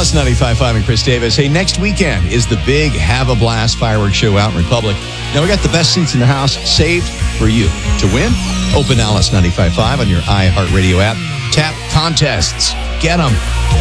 Alice 95.5 and Chris Davis. Hey, next weekend is the big Have a Blast fireworks show out in Republic. Now, we got the best seats in the house saved for you. To win, open Alice 95.5 on your iHeartRadio app. Tap contests. Get them.